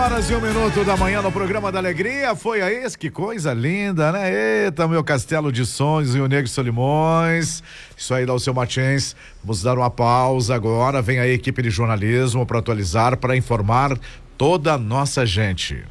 Horas e 1 minuto da manhã no programa da Alegria. Foi a esse, que coisa linda, né? Eita, meu Castelo de Sonhos e o Negro Solimões. Isso aí, Dalceu Martins. Vamos dar uma pausa agora. Vem a equipe de jornalismo para atualizar, para informar toda a nossa gente.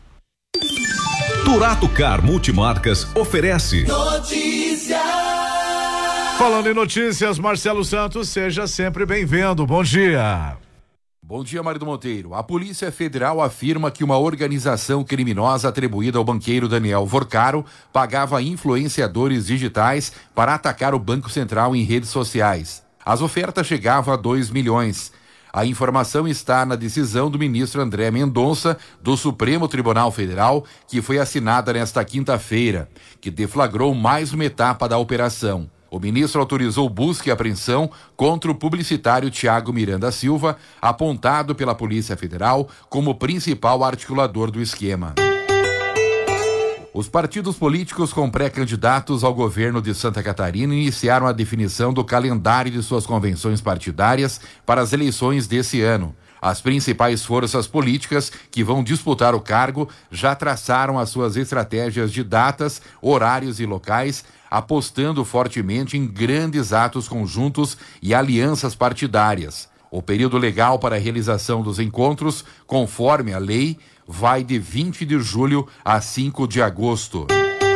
Turato Car Multimarcas oferece notícias. Falando em notícias, Marcelo Santos, seja sempre bem-vindo. Bom dia. Bom dia, Marido Monteiro. A Polícia Federal afirma que uma organização criminosa atribuída ao banqueiro Daniel Vorcaro pagava influenciadores digitais para atacar o Banco Central em redes sociais. As ofertas chegavam a 2 milhões. A informação está na decisão do ministro André Mendonça, do Supremo Tribunal Federal, que foi assinada nesta quinta-feira, que deflagrou mais uma etapa da operação. O ministro autorizou busca e apreensão contra o publicitário Tiago Miranda Silva, apontado pela Polícia Federal como principal articulador do esquema. Os partidos políticos com pré-candidatos ao governo de Santa Catarina iniciaram a definição do calendário de suas convenções partidárias para as eleições desse ano. As principais forças políticas que vão disputar o cargo já traçaram as suas estratégias de datas, horários e locais, apostando fortemente em grandes atos conjuntos e alianças partidárias. O período legal para a realização dos encontros, conforme a lei, vai de 20 de julho a 5 de agosto.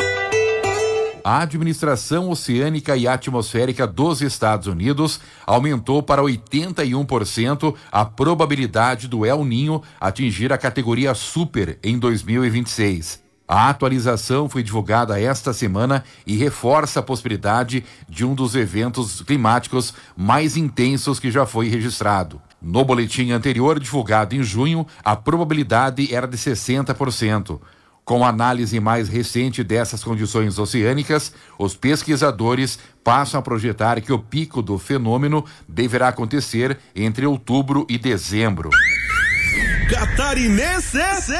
A Administração Oceânica e Atmosférica dos Estados Unidos aumentou para 81% a probabilidade do El Niño atingir a categoria Super em 2026. A atualização foi divulgada esta semana e reforça a possibilidade de um dos eventos climáticos mais intensos que já foi registrado. No boletim anterior, divulgado em junho, a probabilidade era de 60%. Com a análise mais recente dessas condições oceânicas, os pesquisadores passam a projetar que o pico do fenômeno deverá acontecer entre outubro e dezembro. Catarinense!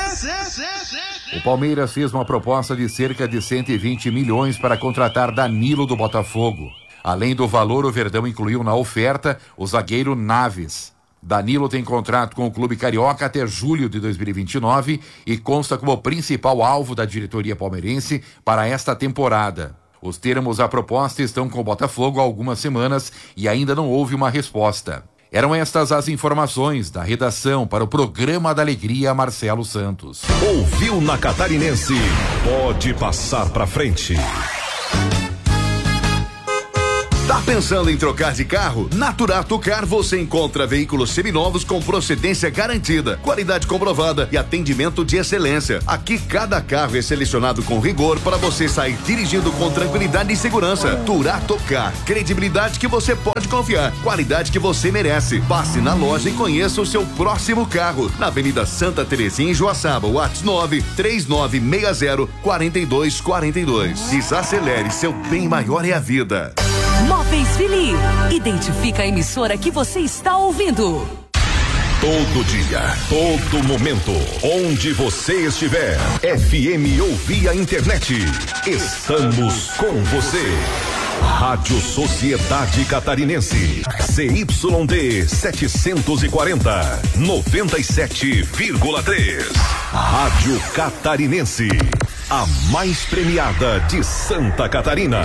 O Palmeiras fez uma proposta de cerca de 120 milhões para contratar Danilo do Botafogo. Além do valor, o Verdão incluiu na oferta o zagueiro Naves. Danilo tem contrato com o clube carioca até julho de 2029 e consta como o principal alvo da diretoria palmeirense para esta temporada. Os termos da proposta estão com o Botafogo há algumas semanas e ainda não houve uma resposta. Eram estas as informações da redação para o programa da Alegria, Marcelo Santos. Ouviu na Catarinense? Pode passar pra frente. Tá pensando em trocar de carro? Na Turato Car você encontra veículos seminovos com procedência garantida, qualidade comprovada e atendimento de excelência. Aqui cada carro é selecionado com rigor para você sair dirigindo com tranquilidade e segurança. Turato Car, credibilidade que você pode confiar, qualidade que você merece. Passe na loja e conheça o seu próximo carro. Na Avenida Santa Terezinha em Joaçaba, WhatsApp 939604242. Desacelere, seu bem maior é a vida. Móveis Vili. Identifica a emissora que você está ouvindo. Todo dia, todo momento, onde você estiver. FM ou via internet. Estamos com você. Rádio Sociedade Catarinense. CYD 740, 97,3. Rádio Catarinense. A mais premiada de Santa Catarina.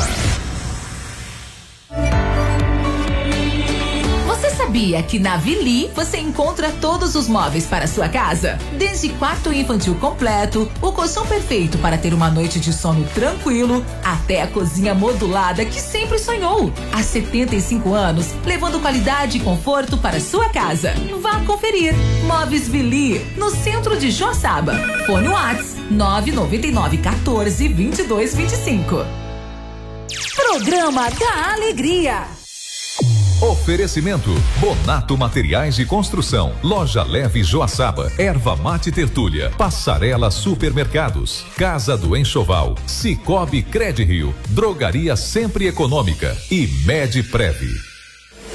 Sabia que na Vili você encontra todos os móveis para sua casa? Desde quarto infantil completo, o colchão perfeito para ter uma noite de sono tranquilo, até a cozinha modulada que sempre sonhou. Há 75 anos, levando qualidade e conforto para sua casa. Vá conferir. Móveis Vili, no centro de Joaçaba. Fone Whats 999 14 22 25. Programa da Alegria. Oferecimento: Bonato Materiais de Construção, Loja Leve Joaçaba, Erva Mate Tertúlia, Passarela Supermercados, Casa do Enxoval, Cicobi Credrio, Drogaria Sempre Econômica e Medprev.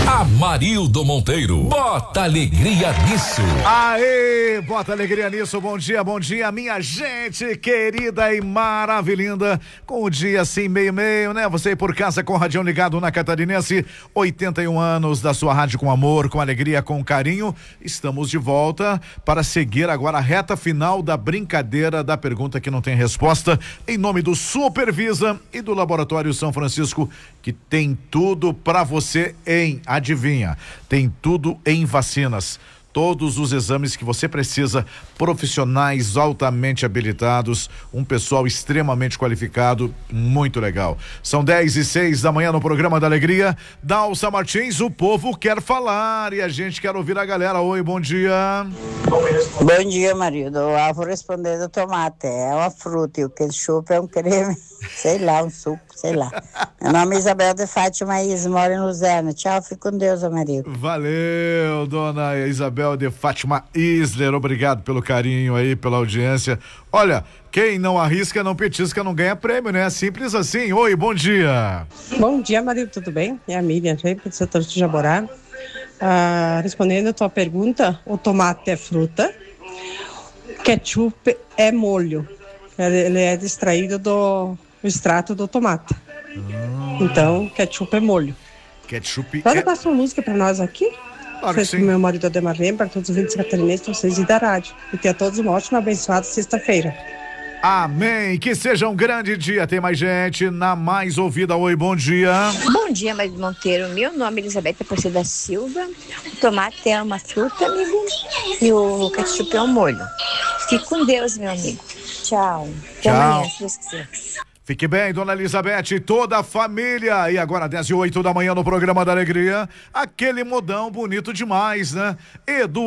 Amarildo Monteiro, bota alegria nisso. Aê, bota alegria nisso. Bom dia, minha gente querida e maravilhinda. Com o dia assim, meio, né? Você aí por casa com o radião ligado na Catarinense, 81 anos da sua rádio com amor, com alegria, com carinho. Estamos de volta para seguir agora a reta final da brincadeira da pergunta que não tem resposta, em nome do Supervisa e do Laboratório São Francisco, que tem tudo para você em, adivinha, tem tudo em vacinas. Todos os exames que você precisa, profissionais altamente habilitados, um pessoal extremamente qualificado, muito legal. São 10:06 da manhã no programa da Alegria. Dalsa Martins, o povo quer falar e a gente quer ouvir a galera. Oi, bom dia. Bom dia, marido. Eu vou responder do tomate. É uma fruta e o ketchup é um creme, sei lá, um suco, sei lá. Meu nome é Isabel de Fátima Is, moro em Luzerna. Tchau, fico com Deus, marido. Valeu, dona Isabel de Fátima Isler, obrigado pelo carinho aí, pela audiência. Olha, quem não arrisca, não petisca, não ganha prêmio, né? Simples assim. Oi, bom dia. Bom dia, marido, tudo bem? É a Miriam, do setor de Jaborá. Respondendo a tua pergunta, o tomate é fruta, ketchup é molho. Ele é extraído do extrato do tomate. Então, ketchup é molho. Ketchup Pode passar uma música pra nós aqui? Claro que sim. Meu marido Ademar Leme, para todos os ouvintes catarinenses, vocês e da rádio. E tenha todos uma ótima, abençoada sexta-feira. Amém, que seja um grande dia. Tem mais gente na mais ouvida. Oi, bom dia. Bom dia, Marido Monteiro. Meu nome é Elizabeth Aparecida da Silva. O tomate é uma fruta, amigo, e o ketchup é um molho. Fique com Deus, meu amigo. Tchau. Até amanhã, se Deus quiser. Fique bem, dona Elizabeth e toda a família. E agora, 10:08 da manhã no programa da Alegria, aquele modão bonito demais, né?